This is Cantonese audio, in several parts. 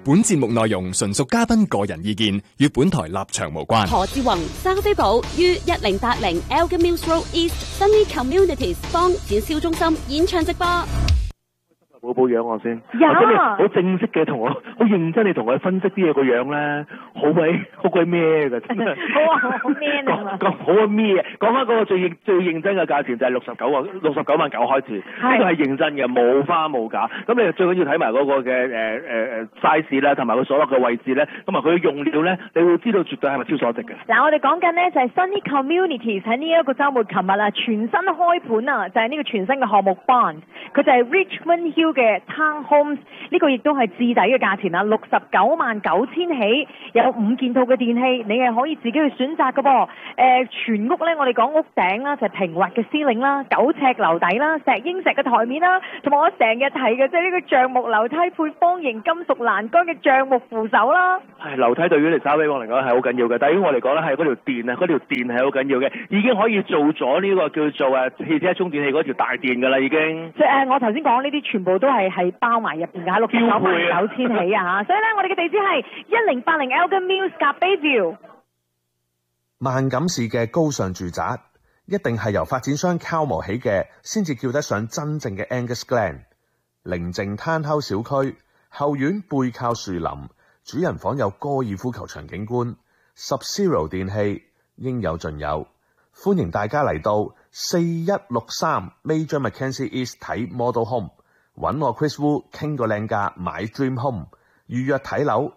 本節目內容純屬嘉賓個人意見，與本台立場無關。 何志宏、生飛寶於1080 Elgin Mills Road East Sunny Communities 幫展銷中心演唱直播。 保保養我先，或者你好正式嘅同我，好認真你同我分析啲嘢個樣咧，好鬼咩㗎真係。 好咩啊？ 講好啊咩？講翻嗰個最認真嘅價錢就係69萬9開始，呢個係認真嘅，冇花冇假。咁你最緊要睇埋嗰個嘅size 啦，同埋佢所落嘅位置咧，同埋佢嘅用料咧，你會知道絕對係物超所值嘅。 嗱，我哋講緊咧就係 Sunny Communities 喺呢一個週末，琴日啊全新開盤啊，就係呢個全新嘅項目 Bond， 佢就係 Richmond Hill嘅 Townhomes， 呢個亦都係至抵嘅價錢啊，69萬9千起，有5件套嘅電器，你係可以自己去選擇嘅噃。全屋咧，我哋講屋頂啦，就係平滑嘅司令啦，9尺樓底啦，石英石嘅台面啦，同埋我成日提嘅即係呢個橡木樓梯配方形金屬欄杆嘅橡木扶手啦。 係樓梯對於你揸飛嚟講係好緊要嘅，但係於我嚟講咧係嗰條電啊，嗰條電係好緊要嘅，已經可以做咗呢個叫做汽車充電器嗰條大電㗎啦，已經。 即係我頭先講呢啲全部都係包埋入邊㗎，69萬9千起啊！所以咧，我哋嘅地址係1080 Elgin Mills 夾 Bayview。 萬錦市嘅高尚住宅，一定係由發展商敲磨起嘅，先至叫得上真正嘅 Angus Glen。寧靜攤溝小區，後院背靠樹林，主人房有高爾夫球場景觀，Sub-Zero 電器應有盡有。歡迎大家嚟到4163 Major Mackenzie East 睇 Model Home， 揾我 Chris Wu 傾個靚價買 Dream Home， 預約睇樓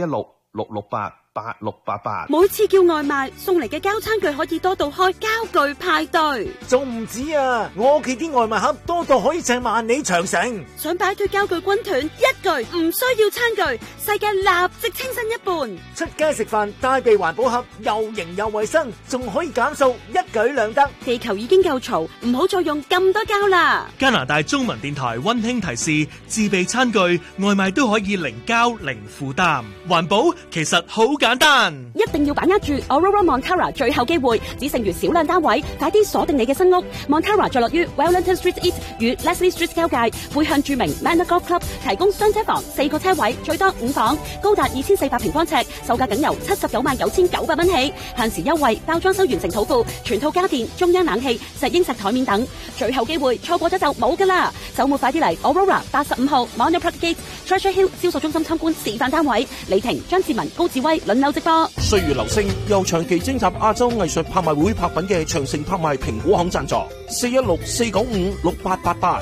416-668-8688。 每次叫外賣送嚟嘅膠餐具可以多到開膠具派對， 仲唔止啊！我屋企啲外賣盒多到可以請萬里長城。 想擺脫膠具軍團，一句唔需要餐具，世界立即清新一半。 出街食飯帶備環保盒，又型又衛生，仲可以減數，一舉兩得。 地球已經夠嘈，唔好再用咁多膠啦。 加拿大中文電台溫馨提示：自備餐具外賣都可以零膠零負擔，環保其實好簡單。 一定要把握住 Aurora Montara 最後機會，只剩餘少量單位，快啲鎖定你嘅新屋。Montara 坐落於 Wellington Street East 與 Leslie Street 交界，背向著名 Manor Golf Club， 提供雙車房，4個車位，最多5房，高達2400平方尺，售價僅由799900蚊起，限時優惠，包裝修完成土庫，全套家電、中央冷氣、石英石台面等，最後機會，錯過咗就冇噶啦！週末快啲嚟 Aurora 85號 Monor Park Gate、Treasure Hill 銷售中心參觀示範單位，李婷、張志文、高志威輪流直播。 歲月流星由長期徵集亞洲藝術拍賣會拍品嘅長城拍賣評估行贊助，416-495-6888。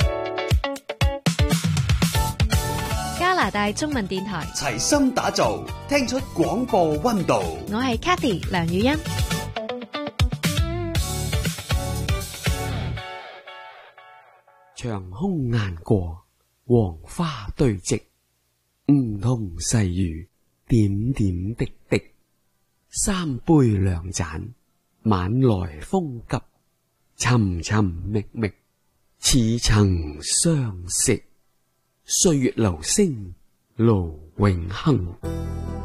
加拿大中文電台齊心打造，聽出廣播溫度。 我係 Kathy 梁宇欣。 長空雁過，黃花堆積，梧桐細雨，點點滴滴。三杯兩盞，晚來風急，尋尋覓覓，似曾相識。歲月流星，路永恆。